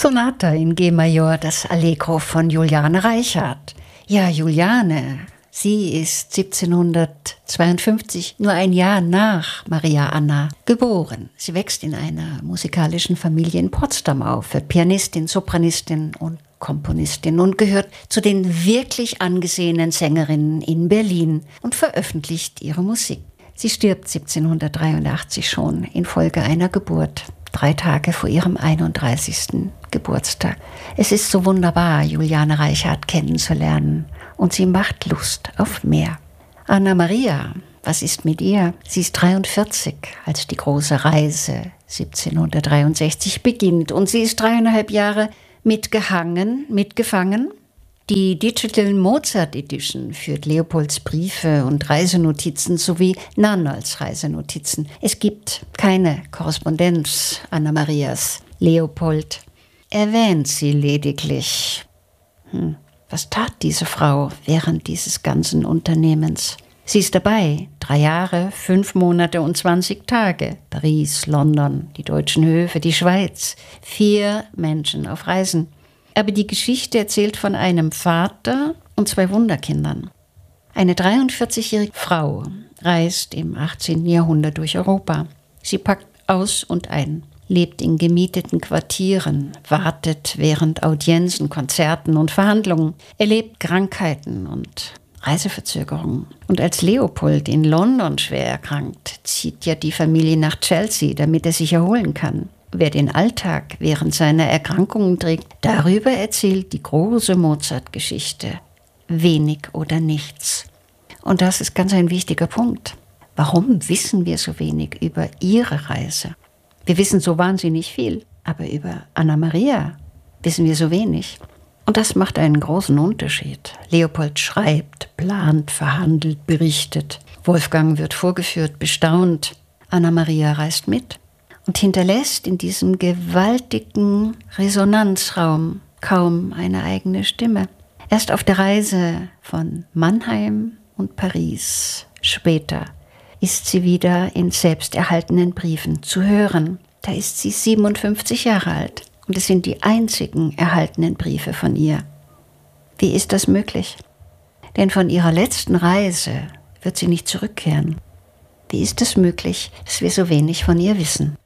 Sonata in G-Major, das Allegro von Juliane Reichart. Ja, Juliane, sie ist 1752, nur ein Jahr nach Maria Anna, geboren. Sie wächst in einer musikalischen Familie in Potsdam auf, wird Pianistin, Sopranistin und Komponistin und gehört zu den wirklich angesehenen Sängerinnen in Berlin und veröffentlicht ihre Musik. Sie stirbt 1783 schon infolge einer Geburt, 3 Tage vor ihrem 31. Geburtstag. Es ist so wunderbar, Juliane Reichart kennenzulernen, und sie macht Lust auf mehr. Anna Maria, was ist mit ihr? Sie ist 43, als die große Reise 1763 beginnt, und sie ist 3,5 Jahre mitgefangen. Die Digital Mozart Edition führt Leopolds Briefe und Reisenotizen sowie Nannerls Reisenotizen. Es gibt keine Korrespondenz Anna Marias. Leopold erwähnt sie lediglich. Was tat diese Frau während dieses ganzen Unternehmens? Sie ist dabei, 3 Jahre, 5 Monate und 20 Tage. Paris, London, die deutschen Höfe, die Schweiz. 4 Menschen auf Reisen. Aber die Geschichte erzählt von einem Vater und 2 Wunderkindern. Eine 43-jährige Frau reist im 18. Jahrhundert durch Europa. Sie packt aus und ein, lebt in gemieteten Quartieren, wartet während Audienzen, Konzerten und Verhandlungen, erlebt Krankheiten und Reiseverzögerungen. Und als Leopold in London schwer erkrankt, zieht ja die Familie nach Chelsea, damit er sich erholen kann. Wer den Alltag während seiner Erkrankungen trägt, darüber erzählt die große Mozart-Geschichte. Wenig oder nichts. Und das ist ganz ein wichtiger Punkt. Warum wissen wir so wenig über ihre Reise? Wir wissen so wahnsinnig viel, aber über Anna Maria wissen wir so wenig. Und das macht einen großen Unterschied. Leopold schreibt, plant, verhandelt, berichtet. Wolfgang wird vorgeführt, bestaunt. Anna Maria reist mit und hinterlässt in diesem gewaltigen Resonanzraum kaum eine eigene Stimme. Erst auf der Reise von Mannheim und Paris später ist sie wieder in selbsterhaltenen Briefen zu hören. Da ist sie 57 Jahre alt und es sind die einzigen erhaltenen Briefe von ihr. Wie ist das möglich? Denn von ihrer letzten Reise wird sie nicht zurückkehren. Wie ist es möglich, dass wir so wenig von ihr wissen?